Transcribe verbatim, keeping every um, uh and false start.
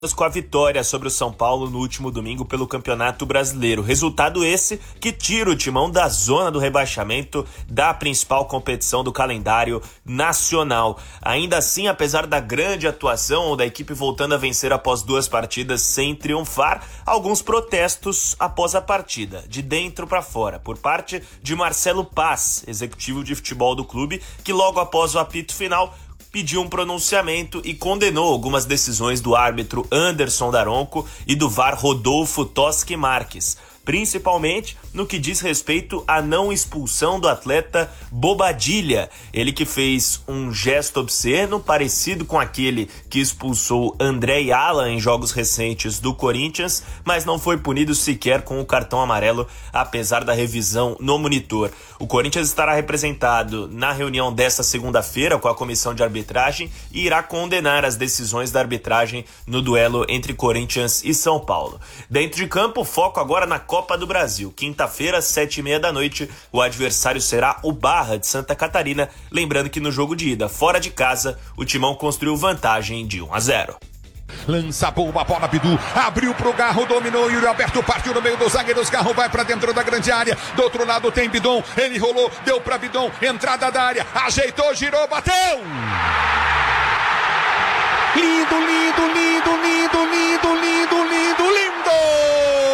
com a vitória sobre o São Paulo no último domingo pelo Campeonato Brasileiro. Resultado esse que tira o Timão da zona do rebaixamento da principal competição do calendário nacional. Ainda assim, apesar da grande atuação da equipe voltando a vencer após duas partidas sem triunfar, alguns protestos após a partida, de dentro para fora, por parte de Marcelo Paz, executivo de futebol do clube, que logo após o apito final pediu um pronunciamento e condenou algumas decisões do árbitro Anderson Daronco e do V A R Rodolfo Toschi Marques, principalmente no que diz respeito à não expulsão do atleta Bobadilha, ele que fez um gesto obsceno parecido com aquele que expulsou André Yala em jogos recentes do Corinthians, mas não foi punido sequer com o cartão amarelo, apesar da revisão no monitor. O Corinthians estará representado na reunião desta segunda-feira com a comissão de arbitragem e irá condenar as decisões da arbitragem no duelo entre Corinthians e São Paulo. Dentro de campo, foco agora na Copa do Brasil. Quinta-feira, sete e meia da noite, o adversário será o Barra de Santa Catarina. Lembrando que no jogo de ida, fora de casa, o Timão construiu vantagem de um a zero. Lança a bomba, bola, Bidu, abriu pro Garro, dominou, Yuri Alberto partiu no meio dos zagueiros, Garro vai pra dentro da grande área, do outro lado tem Bidon, ele rolou, deu pra Bidon, entrada da área, ajeitou, girou, bateu! Lindo, lindo, lindo, lindo, lindo, lindo, lindo, lindo!